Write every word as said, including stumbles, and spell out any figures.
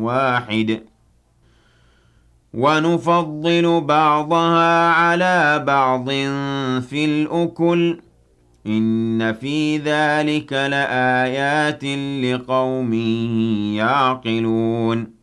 واحد وَنُفَضِّلُ بَعْضَهَا عَلَىٰ بَعْضٍ فِي الْأُكُلِ ۚ إِنَّ فِي ذَٰلِكَ لَآيَاتٍ لِّقَوْمٍ يَعْقِلُونَ